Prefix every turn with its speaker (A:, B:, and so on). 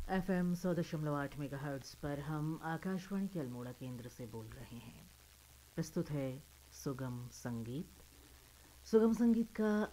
A: FM 100.8 megahertz पर हम आकाशवाणी के अल्मोड़ा केंद्र से बोल रहे हैं। प्रस्तुत है सुगम संगीत। सुगम संगीत का